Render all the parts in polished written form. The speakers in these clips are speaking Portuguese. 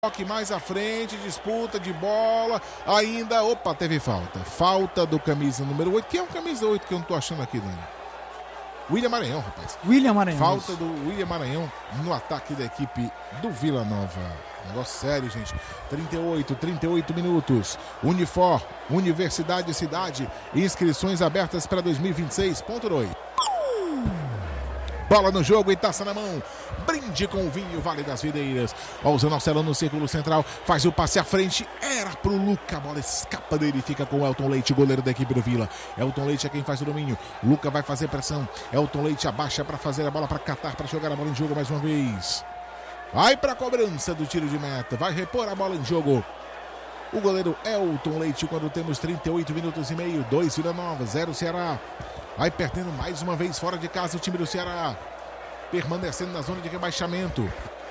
Toque mais à frente, disputa de bola, ainda, opa, teve falta do camisa número 8, que é um camisa 8 que eu não tô achando aqui, Dani. William Maranhão, rapaz. William Maranhão. Falta do William Maranhão no ataque da equipe do Vila Nova. Negócio sério, gente. 38 minutos. Unifor, Universidade Cidade, inscrições abertas para 2026.2. Bola no jogo e taça na mão. Brinde com o vinho Vale das Videiras. Ó, o Zanocelo no círculo central. Faz o passe à frente. Era pro Luca. A bola escapa dele e fica com o Elton Leite, goleiro da equipe do Vila. Elton Leite é quem faz o domínio. Luca vai fazer pressão. Elton Leite abaixa para fazer a bola para catar, para jogar a bola em jogo mais uma vez. Vai para a cobrança do tiro de meta. Vai repor a bola em jogo. O goleiro Elton Leite, quando temos 38 minutos e meio. 2 Vila Nova, 0 Ceará. Vai perdendo mais uma vez fora de casa o time do Ceará. Permanecendo na zona de rebaixamento.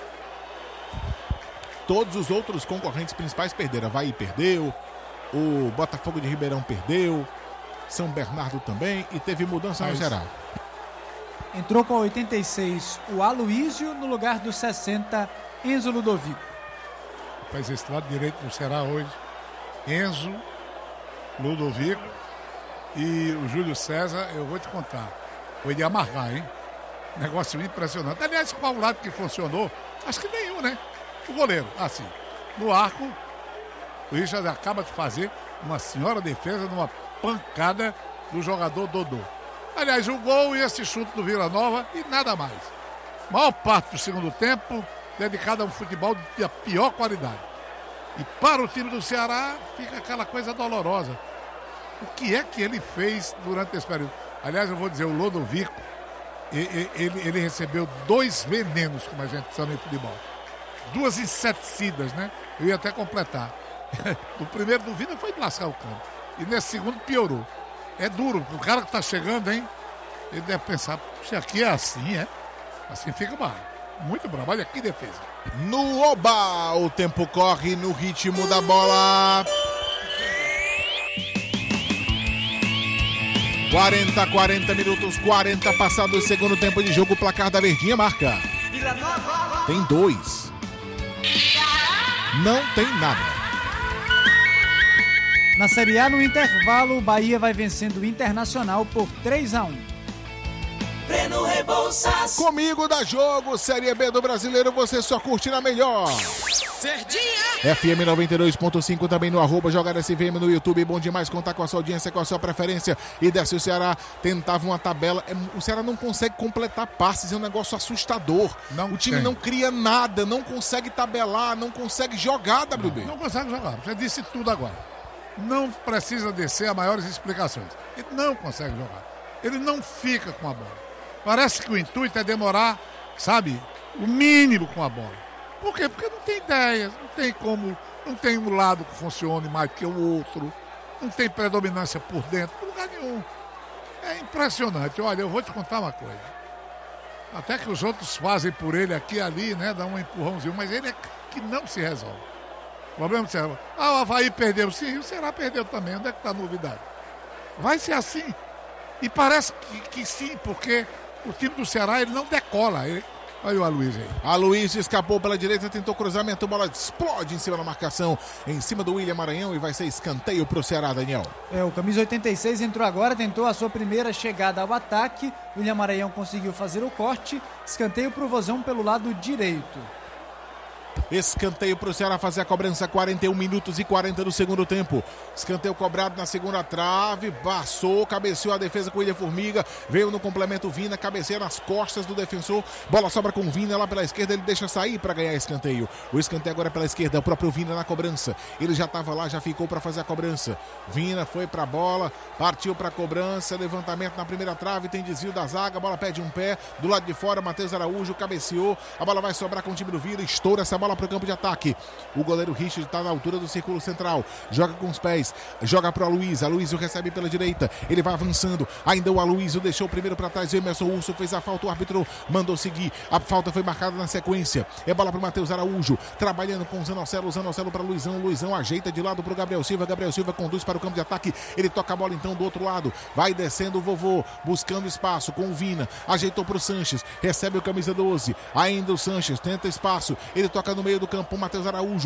Todos os outros concorrentes principais perderam. Havaí perdeu. O Botafogo de Ribeirão perdeu. São Bernardo também. E teve mudança no Ceará. Entrou com 86 o Aloísio no lugar do 60 Enzo Ludovico. Faz esse lado direito do Ceará hoje. Enzo, Ludovico e o Júlio César, eu vou te contar. Foi de amargar, hein? Negócio impressionante. Aliás, qual lado que funcionou? Acho que nenhum, né? O goleiro, assim. No arco, o Richard acaba de fazer uma senhora defesa numa pancada do jogador Dodô. Aliás, o gol e esse chute do Vila Nova e nada mais. Maior parte do segundo tempo dedicada a um futebol de pior qualidade. E para o time do Ceará fica aquela coisa dolorosa. O que é que ele fez durante esse período? Aliás, eu vou dizer, o Ludovico, ele recebeu 2 venenos, como a gente chama em futebol. 2 inseticidas, né? Eu ia até completar. O primeiro do Vila foi de lascar o campo. E nesse segundo piorou. É duro, o cara que tá chegando, hein? Ele deve pensar, se aqui é assim, é? Assim fica mal. Muito bravo, olha que defesa. No Oba, o tempo corre no ritmo da bola. 40 minutos, 40 passados o segundo tempo de jogo. O placar da Verdinha marca. Tem 2. Não tem nada. Na Série A, no intervalo, o Bahia vai vencendo o Internacional por 3-1. Breno Rebouças. Comigo dá jogo, Série B do Brasileiro, você só curte na melhor. Verdinha. FM 92.5 também no @JogaSVM no YouTube. Bom demais contar com a sua audiência, com a sua preferência. E desce o Ceará, tentava uma tabela. O Ceará não consegue completar passes, é um negócio assustador. O time não cria nada, não consegue tabelar, não consegue jogar, WB. Não consegue jogar, você disse tudo agora. Não precisa descer a maiores explicações. Ele não consegue jogar. Ele não fica com a bola. Parece que o intuito é demorar, sabe, o mínimo com a bola. Por quê? Porque não tem ideias, não tem como, não tem um lado que funcione mais que o outro, não tem predominância por dentro, por lugar nenhum. É impressionante. Olha, eu vou te contar uma coisa. Até que os outros fazem por ele aqui e ali, né, dá um empurrãozinho, mas ele é que não se resolve. O problema do Ceará. O Havaí perdeu, sim, o Ceará perdeu também. Onde é que está a novidade? Vai ser assim. E parece que sim, porque o time do Ceará ele não decola. Olha o Aloísio aí. Aloísio escapou pela direita, tentou cruzamento, bola explode em cima da marcação, em cima do William Maranhão e vai ser escanteio pro Ceará, Daniel. O camisa 86 entrou agora, tentou a sua primeira chegada ao ataque. William Maranhão conseguiu fazer o corte, escanteio pro Vozão pelo lado direito. Escanteio para o Ceará fazer a cobrança, 41 minutos e 40 do segundo tempo. Escanteio cobrado na segunda trave, passou, cabeceou a defesa com o William Formiga, veio no complemento Vina, cabeceia nas costas do defensor, bola sobra com o Vina lá pela esquerda, ele deixa sair para ganhar escanteio. O escanteio agora é pela esquerda, o próprio Vina na cobrança, ele já estava lá, já ficou para fazer a cobrança. Vina foi para a bola, partiu para a cobrança, levantamento na primeira trave, tem desvio da zaga, a bola pede um pé, do lado de fora, Matheus Araújo cabeceou, a bola vai sobrar com o time do Vila, estoura essa bola para o campo de ataque. O goleiro Richard está na altura do círculo central, joga com os pés, joga para o Aloísio. Aloísio recebe pela direita, ele vai avançando, ainda o Aloísio deixou o primeiro para trás, o Emerson Urso fez a falta, o árbitro mandou seguir, a falta foi marcada na sequência, é bola para o Matheus Araújo, trabalhando com o Zanocelo para Luizão, Luizão ajeita de lado para o Gabriel Silva conduz para o campo de ataque, ele toca a bola então do outro lado, vai descendo o Vovô, buscando espaço com o Vina, ajeitou para o Sanches, recebe o camisa 12, ainda o Sanches, tenta espaço, ele toca no meio do campo, o Matheus Araújo,